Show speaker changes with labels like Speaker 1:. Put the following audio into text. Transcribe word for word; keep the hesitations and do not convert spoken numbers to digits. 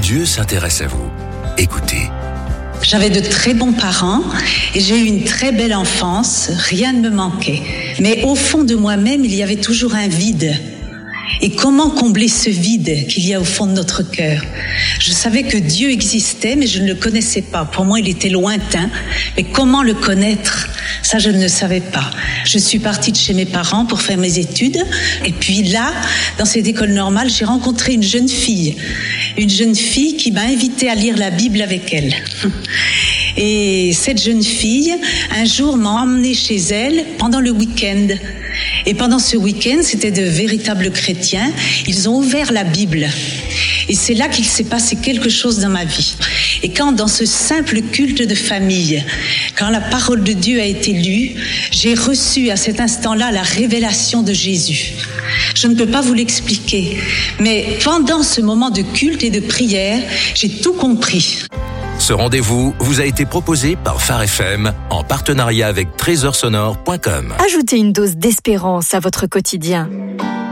Speaker 1: Dieu s'intéresse à vous. Écoutez.
Speaker 2: J'avais de très bons parents et j'ai eu une très belle enfance, rien ne me manquait. Mais au fond de moi-même, il y avait toujours un vide. Et comment combler ce vide qu'il y a au fond de notre cœur? Je savais que Dieu existait, mais je ne le connaissais pas. Pour moi, il était lointain. Mais comment le connaître? Ça, je ne le savais pas. Je suis partie de chez mes parents pour faire mes études. Et puis là, dans cette école normale, j'ai rencontré une jeune fille. Une jeune fille qui m'a invitée à lire la Bible avec elle. Et cette jeune fille, un jour, m'a emmenée chez elle pendant le week-end. Et pendant ce week-end, c'était de véritables chrétiens. Ils ont ouvert la Bible. Et c'est là qu'il s'est passé quelque chose dans ma vie. Et quand, dans ce simple culte de famille, quand la parole de Dieu a été lue, j'ai reçu à cet instant-là la révélation de Jésus. Je ne peux pas vous l'expliquer, mais pendant ce moment de culte et de prière, j'ai tout compris.
Speaker 1: Ce rendez-vous vous a été proposé par Phare F M en partenariat avec trésor sonore point com.
Speaker 3: Ajoutez une dose d'espérance à votre quotidien.